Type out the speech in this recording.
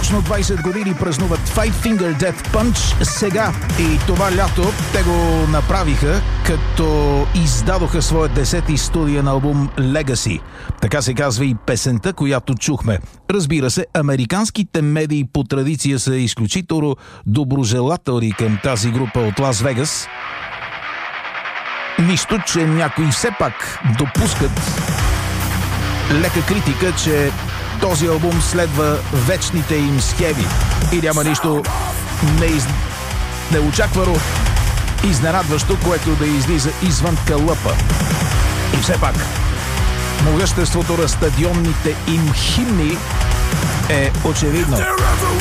Точно 20 години празнуват Five Finger Death Punch сега и това лято те го направиха, като издадоха своят 10-ти студиен албум Legacy. Така се казва и песента, която чухме. Разбира се, американските медии по традиция са изключително доброжелателни към тази група от Лас Вегас. Нищо, че някои все пак допускат лека критика, че този албум следва вечните им схеми и няма нищо неочаквано, изненадващо, което да излиза извън калъпа. И все пак, могъществото на стадионните им химни е очевидно.